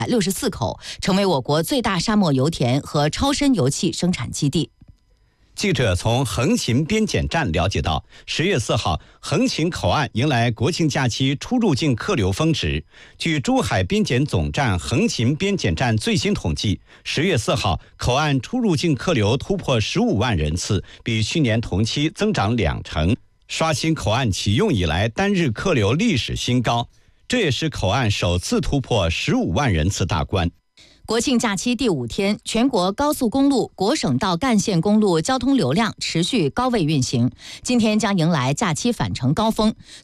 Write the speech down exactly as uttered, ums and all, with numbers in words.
六十四口，成为我国最大沙漠油田和超深油气生产基地。 记者从横琴边检站了解到，十月四号，横琴口岸迎来国庆假期出入境客流峰值。据珠海边检总站横琴边检站最新统计，十月四号口岸出入境客流突破十五万人次，比去年同期增长两成，刷新口岸启用以来单日客流历史新高。这也是口岸首次突破十五万人次大关。 国庆假期第五天，全国高速公路、国省道干线公路交通流量持续高位运行。今天将迎来假期返程高峰，